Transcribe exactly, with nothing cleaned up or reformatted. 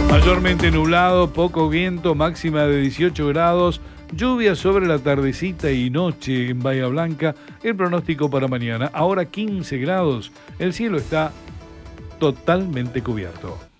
Mayormente nublado, poco viento, máxima de dieciocho grados, lluvia sobre la tardecita y noche en Bahía Blanca. El pronóstico para mañana, ahora quince grados, el cielo está totalmente cubierto.